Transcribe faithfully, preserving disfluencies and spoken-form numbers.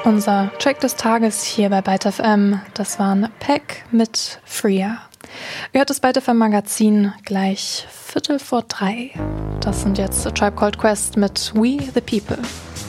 Unser Track des Tages hier bei Byte F M, das waren Peck mit Freer. Ihr hört das Byte F M Magazin gleich Viertel vor drei. Das sind jetzt A Tribe Called Quest mit We the People.